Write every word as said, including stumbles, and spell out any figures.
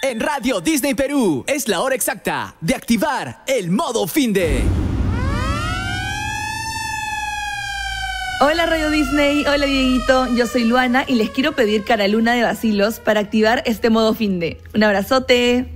En Radio Disney Perú es la hora exacta de activar el modo finde. Hola Radio Disney, hola Dieguito, yo soy Luana y les quiero pedir Cara Luna de Bacilos para activar este modo finde. Un abrazote.